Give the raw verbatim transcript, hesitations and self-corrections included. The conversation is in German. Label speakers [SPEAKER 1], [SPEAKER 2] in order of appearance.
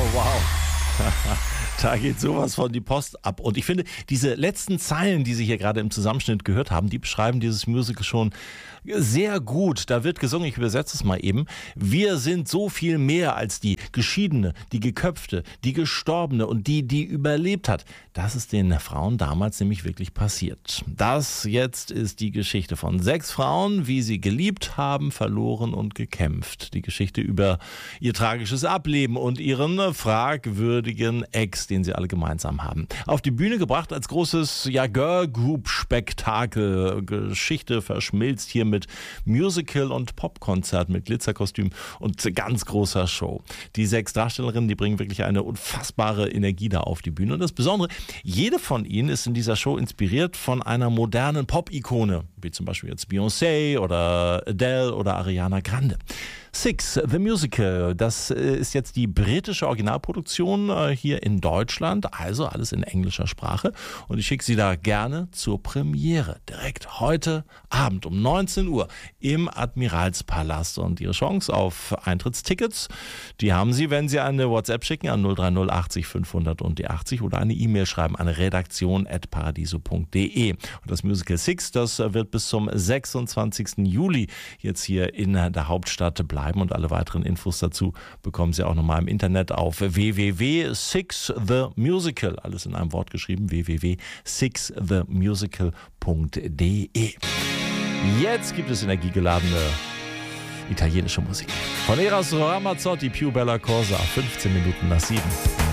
[SPEAKER 1] wow. Da geht sowas von die Post ab. Und ich finde, diese letzten Zeilen, die Sie hier gerade im Zusammenschnitt gehört haben, die beschreiben dieses Musical schon sehr gut. Da wird gesungen, ich übersetze es mal eben: Wir sind so viel mehr als die Geschiedene, die Geköpfte, die Gestorbene und die, die überlebt hat. Das ist den Frauen damals nämlich wirklich passiert. Das jetzt ist die Geschichte von sechs Frauen, wie sie geliebt haben, verloren und gekämpft. Die Geschichte über ihr tragisches Ableben und ihren fragwürdigen Ex, den sie alle gemeinsam haben. Auf die Bühne gebracht als großes ja, Girl-Group-Spektakel. Geschichte verschmilzt hier mit Musical und Popkonzert mit Glitzerkostüm und ganz großer Show. Die sechs Darstellerinnen, die bringen wirklich eine unfassbare Energie da auf die Bühne. Und das Besondere, jede von ihnen ist in dieser Show inspiriert von einer modernen Pop-Ikone, wie zum Beispiel jetzt Beyoncé oder Adele oder Ariana Grande. Six, The Musical, das ist jetzt die britische Originalproduktion hier in Deutschland, also alles in englischer Sprache. Und ich schicke Sie da gerne zur Premiere, direkt heute Abend um neunzehn Uhr im Admiralspalast. Und Ihre Chance auf Eintrittstickets, die haben Sie, wenn Sie eine WhatsApp schicken an null drei null achtzig fünfhundert und die achtzig oder eine E-Mail schreiben an redaktion at paradiso punkt de. Und das Musical Six, das wird bis zum sechsundzwanzigsten Juli jetzt hier in der Hauptstadt bleiben. Und alle weiteren Infos dazu bekommen Sie auch nochmal im Internet auf w w w punkt six the musical, alles in einem Wort geschrieben, w w w punkt six the musical punkt de. Jetzt gibt es energiegeladene italienische Musik. Von Eros Ramazzotti, Più Bella Cosa, fünfzehn Minuten nach sieben.